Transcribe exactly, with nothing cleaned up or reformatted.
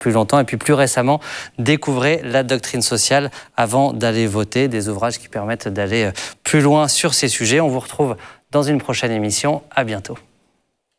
plus longtemps. Et puis plus récemment, découvrez la doctrine sociale avant d'aller voter, des ouvrages qui permettent d'aller plus loin sur ces sujets. On vous retrouve dans une prochaine émission. À bientôt.